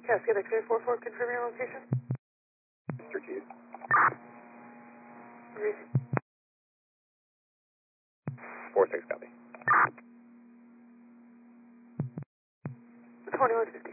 Cascade X-ray 44, confirm your location. Mr. Keys. Reason. 4-6, copy. 2150.